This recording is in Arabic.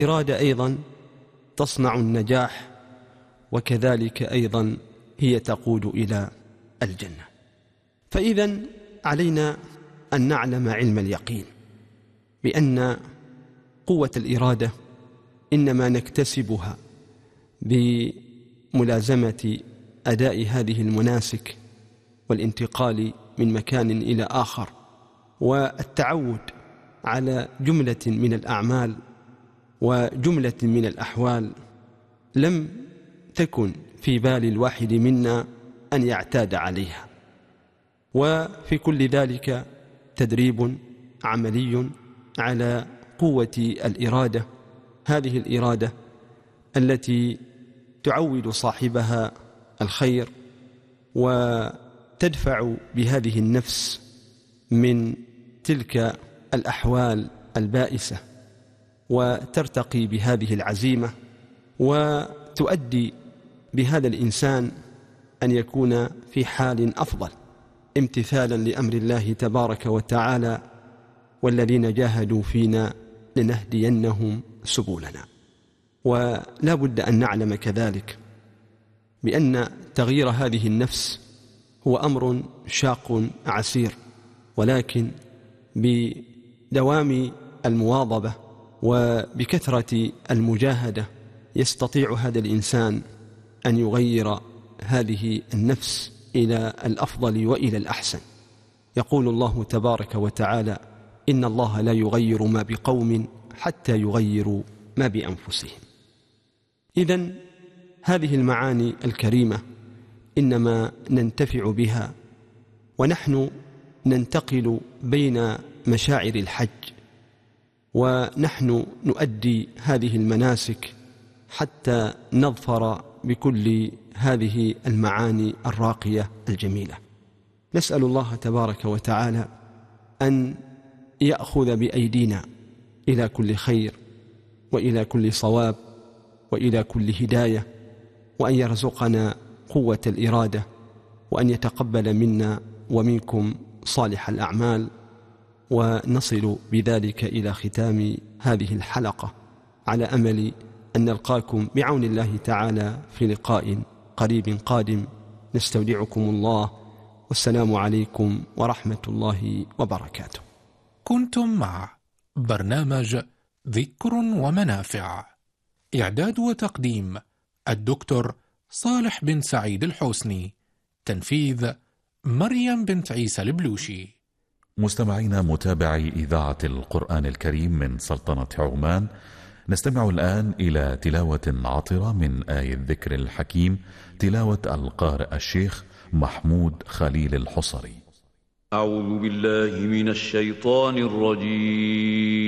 الإرادة أيضا تصنع النجاح، وكذلك أيضا هي تقود إلى الجنة. فإذن علينا أن نعلم علم اليقين بأن قوة الإرادة إنما نكتسبها بملازمة أداء هذه المناسك والانتقال من مكان إلى آخر، والتعود على جملة من الأعمال وجملة من الأحوال لم تكن في بال الواحد منا أن يعتاد عليها. وفي كل ذلك تدريب عملي على قوة الإرادة، هذه الإرادة التي تعود صاحبها الخير وتدفع بهذه النفس من تلك الأحوال البائسة، وترتقي بهذه العزيمة، وتؤدي بهذا الإنسان أن يكون في حال أفضل امتثالا لأمر الله تبارك وتعالى: والذين جاهدوا فينا لنهدينهم سبلنا. ولا بد أن نعلم كذلك بأن تغيير هذه النفس هو أمر شاق عسير، ولكن بدوام المواظبة وبكثرة المجاهدة يستطيع هذا الإنسان أن يغير هذه النفس إلى الأفضل وإلى الأحسن. يقول الله تبارك وتعالى: إن الله لا يغير ما بقوم حتى يغيروا ما بأنفسهم. إذن هذه المعاني الكريمة إنما ننتفع بها ونحن ننتقل بين مشاعر الحج، ونحن نؤدي هذه المناسك حتى نظفر بكل هذه المعاني الراقية الجميلة. نسأل الله تبارك وتعالى أن يأخذ بأيدينا إلى كل خير وإلى كل صواب وإلى كل هداية، وأن يرزقنا قوة الإرادة، وأن يتقبل منا ومنكم صالح الأعمال، ونصل بذلك إلى ختام هذه الحلقة، على أمل أن نلقاكم بعون الله تعالى في لقاء قريب قادم. نستودعكم الله، والسلام عليكم ورحمة الله وبركاته. كنتم مع برنامج ذكر ومنافع، إعداد وتقديم الدكتور صالح بن سعيد الحسني، تنفيذ مريم بنت عيسى البلوشي. مستمعينا متابعي إذاعة القرآن الكريم من سلطنة عمان، نستمع الآن إلى تلاوة عطرة من آية الذكر الحكيم، تلاوة القارئ الشيخ محمود خليل الحصري. أعوذ بالله من الشيطان الرجيم.